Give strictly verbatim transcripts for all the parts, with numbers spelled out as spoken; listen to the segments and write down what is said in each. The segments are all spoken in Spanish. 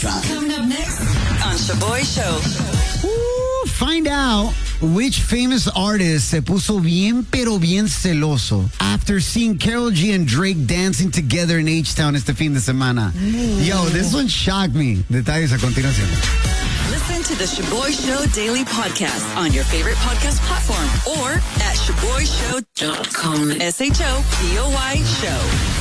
Trump. Coming up next on Shaboy Show. Uh, find out which famous artist se puso bien pero bien celoso after seeing Karol G and Drake dancing together in H-Town este fin de semana. Mm. Yo, this one shocked me. Detalles a continuación. Listen to the Shaboy Show Daily Podcast on your favorite podcast platform or at shaboy show dot com. S H O B O Y Show.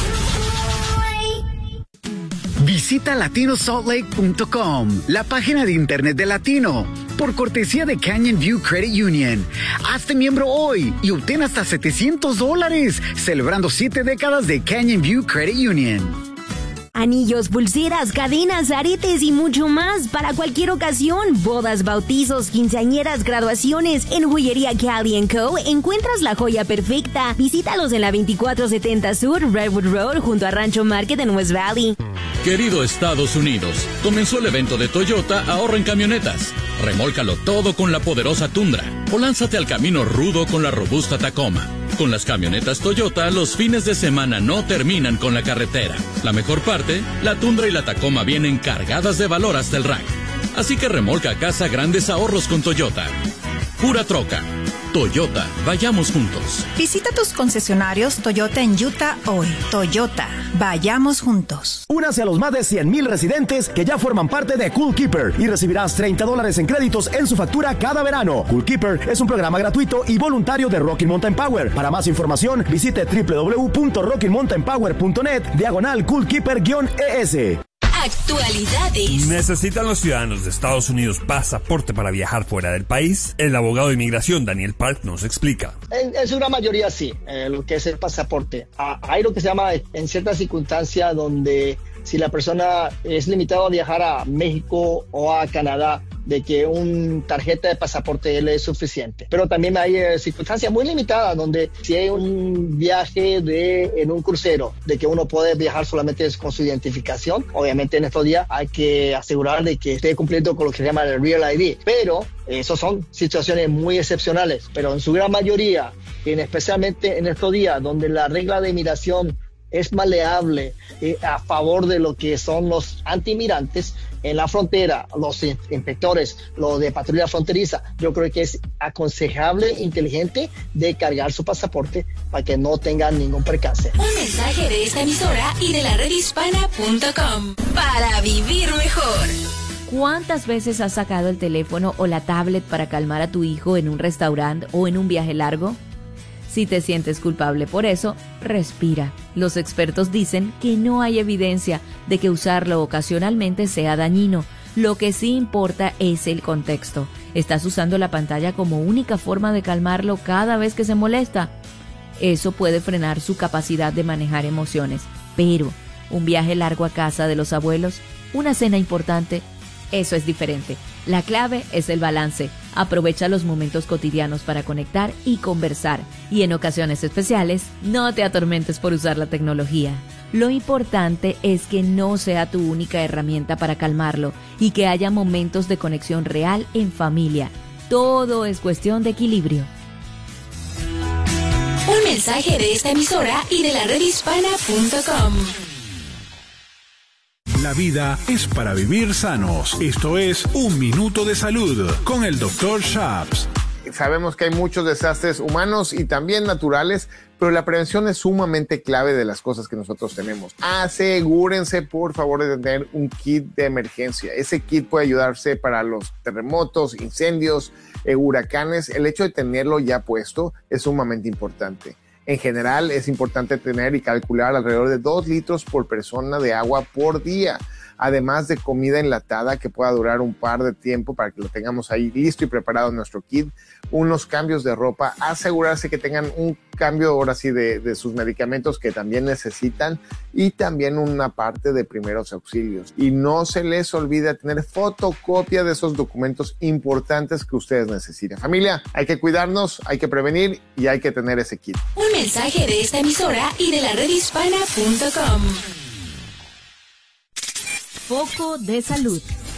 Visita latino salt lake punto com, la página de internet de Latino, por cortesía de Canyon View Credit Union. Hazte miembro hoy y obtén hasta setecientos dólares, celebrando siete décadas de Canyon View Credit Union. Anillos, pulseras, cadenas, aretes y mucho más para cualquier ocasión. Bodas, bautizos, quinceañeras, graduaciones. En Joyería Cali and Co. encuentras la joya perfecta. Visítalos en la veinticuatro setenta Sur, Redwood Road, junto a Rancho Market en West Valley. Querido Estados Unidos, comenzó el evento de Toyota Ahorra en Camionetas. Remólcalo todo con la poderosa Tundra o lánzate al camino rudo con la robusta Tacoma. Con las camionetas Toyota, los fines de semana no terminan con la carretera. La mejor parte, la Tundra y la Tacoma vienen cargadas de valor hasta el rack. Así que remolca a casa grandes ahorros con Toyota. Pura troca. Toyota, vayamos juntos. Visita tus concesionarios Toyota en Utah hoy. Toyota, vayamos juntos. Únase a los más de cien mil residentes que ya forman parte de Cool Keeper y recibirás treinta dólares en créditos en su factura cada verano. Cool Keeper es un programa gratuito y voluntario de Rocky Mountain Power. Para más información, visite doble u doble u doble u punto rocky mountain power punto net diagonal Cool Keeper-E S. Actualidades. ¿Necesitan los ciudadanos de Estados Unidos pasaporte para viajar fuera del país? El abogado de inmigración Daniel Park nos explica. En, en su gran mayoría sí, eh, lo que es el pasaporte. Ah, hay lo que se llama en ciertas circunstancias donde si la persona es limitada a viajar a México o a Canadá, de que una tarjeta de pasaporte le es suficiente. Pero también hay eh, circunstancias muy limitadas donde si hay un viaje de, en un crucero, de que uno puede viajar solamente con su identificación. Obviamente en estos días hay que asegurar de que esté cumpliendo con lo que se llama el Real I D. Pero esas son situaciones muy excepcionales. Pero en su gran mayoría, en especialmente en estos días donde la regla de inmigración es maleable eh, a favor de lo que son los antimigrantes en la frontera, los inspectores, los de patrulla fronteriza, yo creo que es aconsejable, inteligente de cargar su pasaporte para que no tengan ningún percance. Un mensaje de esta emisora y de la red hispana punto com para vivir mejor. ¿Cuántas veces has sacado el teléfono o la tablet para calmar a tu hijo en un restaurante o en un viaje largo? Si te sientes culpable por eso, respira. Los expertos dicen que no hay evidencia de que usarlo ocasionalmente sea dañino. Lo que sí importa es el contexto. ¿Estás usando la pantalla como única forma de calmarlo cada vez que se molesta? Eso puede frenar su capacidad de manejar emociones. Pero un viaje largo a casa de los abuelos, una cena importante, eso es diferente. La clave es el balance. Aprovecha los momentos cotidianos para conectar y conversar. Y en ocasiones especiales, no te atormentes por usar la tecnología. Lo importante es que no sea tu única herramienta para calmarlo y que haya momentos de conexión real en familia. Todo es cuestión de equilibrio. Un mensaje de esta emisora y de la red hispana punto com. La vida es para vivir sanos. Esto es Un Minuto de Salud con el doctor Shaps. Sabemos que hay muchos desastres humanos y también naturales, pero la prevención es sumamente clave de las cosas que nosotros tenemos. Asegúrense, por favor, de tener un kit de emergencia. Ese kit puede ayudarse para los terremotos, incendios, eh, huracanes. El hecho de tenerlo ya puesto es sumamente importante. En general, es importante tener y calcular alrededor de dos litros por persona de agua por día, además de comida enlatada que pueda durar un par de tiempo para que lo tengamos ahí listo y preparado en nuestro kit, unos cambios de ropa, asegurarse que tengan un cambio ahora sí de, de sus medicamentos que también necesitan y también una parte de primeros auxilios. Y no se les olvide tener fotocopia de esos documentos importantes que ustedes necesitan. Familia, hay que cuidarnos, hay que prevenir y hay que tener ese kit. Un mensaje de esta emisora y de la red hispana punto com. Foco de salud.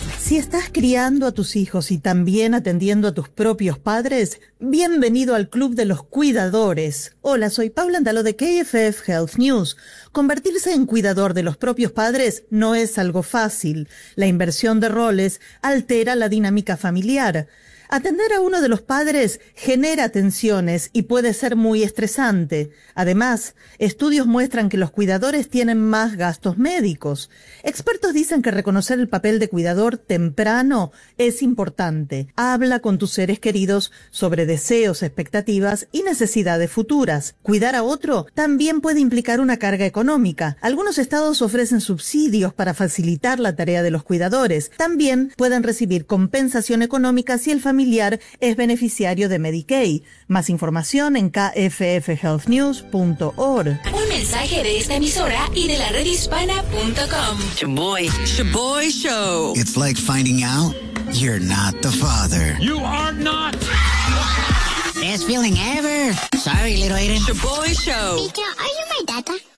Si estás criando a tus hijos y también atendiendo a tus propios padres, bienvenido al Club de los Cuidadores. Hola, soy Paula Andalo de K F F Health News. Convertirse en cuidador de los propios padres no es algo fácil. La inversión de roles altera la dinámica familiar. Atender a uno de los padres genera tensiones y puede ser muy estresante. Además, estudios muestran que los cuidadores tienen más gastos médicos. Expertos dicen que reconocer el papel de cuidador temprano es importante. Habla con tus seres queridos sobre deseos, expectativas y necesidades futuras. Cuidar a otro también puede implicar una carga económica. Algunos estados ofrecen subsidios para facilitar la tarea de los cuidadores. También pueden recibir compensación económica si el familiar familiar es beneficiario de Medicaid. Más información en k f f health news punto org. Un mensaje de esta emisora y de la red hispana punto com. Shaboy, Shaboy Show. It's like finding out you're not the father. You are not. Best feeling ever. Sorry, little Aiden. Shaboy Show. Teacher, are you my data?